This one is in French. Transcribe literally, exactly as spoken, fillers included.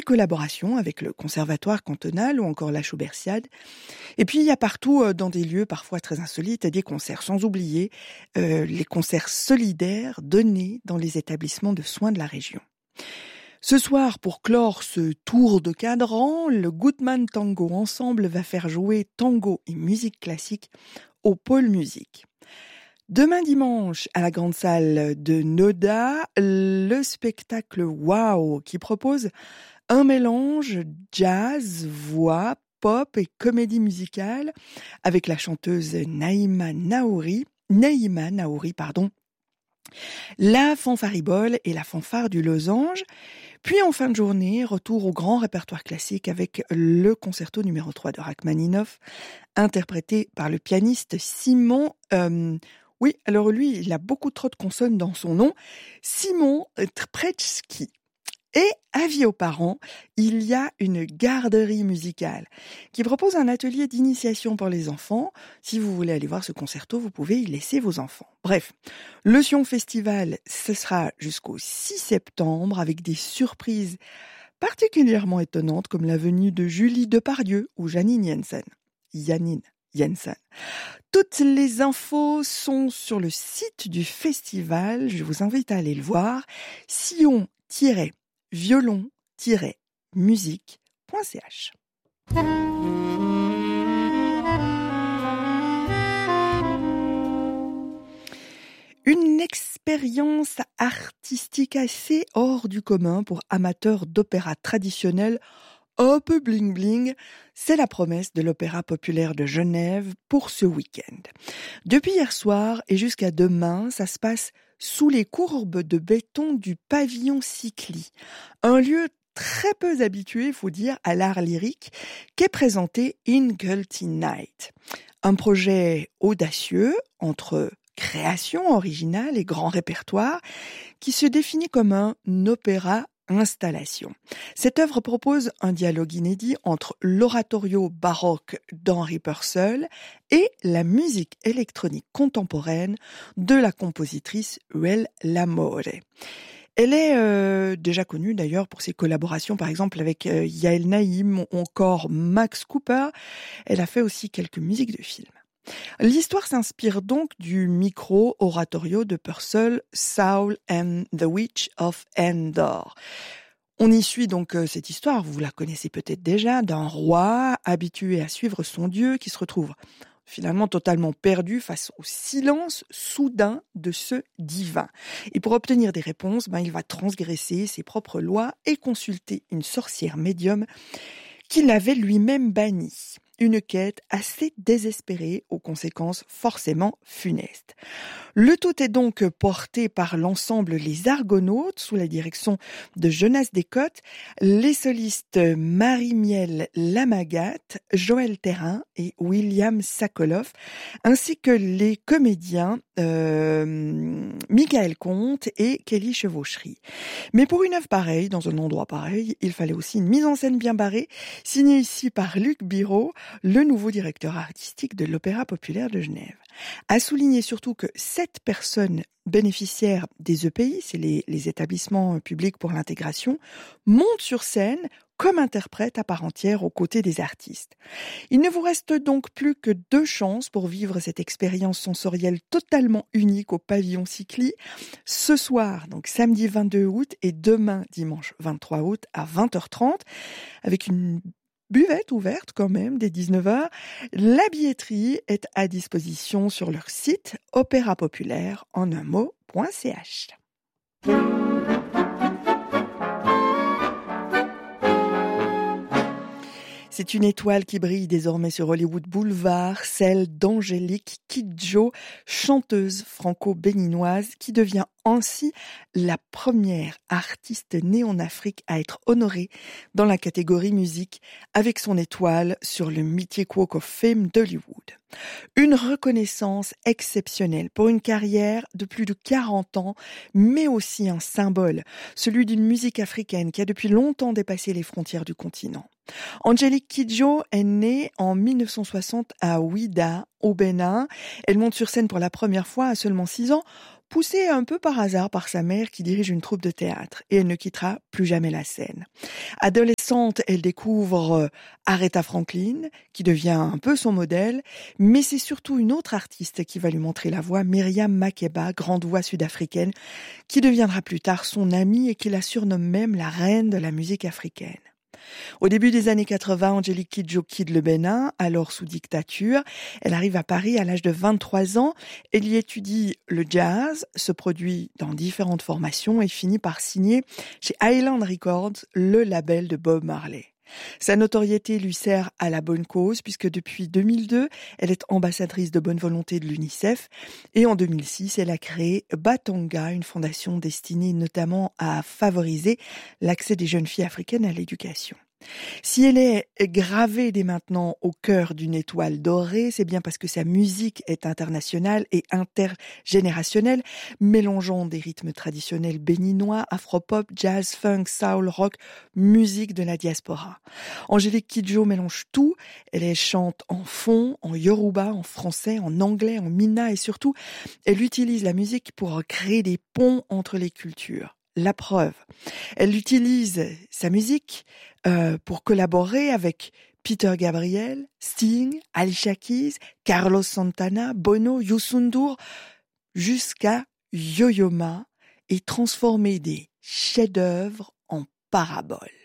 collaborations avec le Conservatoire cantonal ou encore la Schauberciade. Et puis il y a partout, euh, dans des lieux parfois très insolites, des concerts, sans oublier euh, les concerts solidaires donnés dans les établissements de soins de la région. Ce soir, pour clore ce tour de cadran, le Goodman Tango Ensemble va faire jouer tango et musique classique au pôle musique. Demain dimanche, à la grande salle de Noda, le spectacle Wow qui propose un mélange jazz, voix, pop et comédie musicale avec la chanteuse Naïma Naouri, Naïma Naouri, pardon, la fanfaribole et la fanfare du Losange. Puis en fin de journée, retour au grand répertoire classique avec le concerto numéro trois de Rachmaninoff, interprété par le pianiste Simon... Euh, oui, alors lui, il a beaucoup trop de consonnes dans son nom, Simon Trpetsky. Et avis aux parents, il y a une garderie musicale qui propose un atelier d'initiation pour les enfants. Si vous voulez aller voir ce concerto, vous pouvez y laisser vos enfants. Bref, le Sion Festival, ce sera jusqu'au six septembre avec des surprises particulièrement étonnantes comme la venue de Julie Depardieu ou Janine Jensen. Janine Jensen. Toutes les infos sont sur le site du festival. Je vous invite à aller le voir. sion violon-musique point c h. Une expérience artistique assez hors du commun pour amateurs d'opéra traditionnel un peu bling-bling, c'est la promesse de l'Opéra populaire de Genève pour ce week-end. Depuis hier soir et jusqu'à demain, ça se passe sous les courbes de béton du pavillon Cycli, un lieu très peu habitué, il faut dire, à l'art lyrique, qu'est présenté In Guilty Night. Un projet audacieux entre création originale et grand répertoire qui se définit comme un opéra installation. Cette œuvre propose un dialogue inédit entre l'oratorio baroque d'Henri Purcell et la musique électronique contemporaine de la compositrice Huel Lamore. Elle est euh, déjà connue d'ailleurs pour ses collaborations par exemple avec euh, Yael Naïm ou encore Max Cooper. Elle a fait aussi quelques musiques de films. L'histoire s'inspire donc du micro-oratorio de Purcell, Saul and the Witch of Endor. On y suit donc cette histoire, vous la connaissez peut-être déjà, d'un roi habitué à suivre son dieu qui se retrouve finalement totalement perdu face au silence soudain de ce divin. Et pour obtenir des réponses, ben, il va transgresser ses propres lois et consulter une sorcière médium qu'il avait lui-même bannie. Une quête assez désespérée, aux conséquences forcément funestes. Le tout est donc porté par l'ensemble Les Argonautes, sous la direction de Jonas Descotes, les solistes Marie-Miel Lamagat, Joël Terrain et William Sakoloff, ainsi que les comédiens euh, Michael Comte et Kelly Chevauchery. Mais pour une œuvre pareille, dans un endroit pareil, il fallait aussi une mise en scène bien barrée, signée ici par Luc Biraud, le nouveau directeur artistique de l'Opéra populaire de Genève. À souligner surtout que sept personnes bénéficiaires des E P I, c'est les, les établissements publics pour l'intégration, montent sur scène comme interprètes à part entière aux côtés des artistes. Il ne vous reste donc plus que deux chances pour vivre cette expérience sensorielle totalement unique au pavillon Cycli, ce soir, donc samedi vingt-deux août et demain dimanche vingt-trois août à vingt heures trente, avec une buvette ouverte quand même dès dix-neuf heures. La billetterie est à disposition sur leur site opéra populaire en un mot point c h. C'est une étoile qui brille désormais sur Hollywood Boulevard, celle d'Angélique Kidjo, chanteuse franco-béninoise qui devient ainsi la première artiste née en Afrique à être honorée dans la catégorie musique avec son étoile sur le Mythic Walk of Fame d'Hollywood. Une reconnaissance exceptionnelle pour une carrière de plus de quarante ans, mais aussi un symbole, celui d'une musique africaine qui a depuis longtemps dépassé les frontières du continent. Angélique Kidjo est née en mille neuf cent soixante à Ouidah, au Bénin. Elle monte sur scène pour la première fois à seulement six ans, poussée un peu par hasard par sa mère qui dirige une troupe de théâtre, et elle ne quittera plus jamais la scène. Adolescente adolescente, elle découvre Aretha Franklin, qui devient un peu son modèle, mais c'est surtout une autre artiste qui va lui montrer la voie, Miriam Makeba, grande voix sud-africaine, qui deviendra plus tard son amie et qui la surnomme même la reine de la musique africaine. Au début des années quatre-vingts, Angélique Kidjo quitte le Bénin, alors sous dictature. Elle arrive à Paris à l'âge de vingt-trois ans. Elle y étudie le jazz, se produit dans différentes formations et finit par signer chez Island Records, le label de Bob Marley. Sa notoriété lui sert à la bonne cause puisque depuis deux mille deux, elle est ambassadrice de bonne volonté de l'UNICEF et en deux mille six, elle a créé Batonga, une fondation destinée notamment à favoriser l'accès des jeunes filles africaines à l'éducation. Si elle est gravée dès maintenant au cœur d'une étoile dorée, c'est bien parce que sa musique est internationale et intergénérationnelle, mélangeant des rythmes traditionnels béninois, afropop, jazz, funk, soul, rock, musique de la diaspora. Angélique Kidjo mélange tout, elle chante en fon, en yoruba, en français, en anglais, en mina et surtout, elle utilise la musique pour créer des ponts entre les cultures. La preuve, elle utilise sa musique euh, pour collaborer avec Peter Gabriel, Sting, Alicia Keys, Carlos Santana, Bono, Youssou N'Dour, jusqu'à Yo-Yo Ma et transformer des chefs-d'œuvre en paraboles.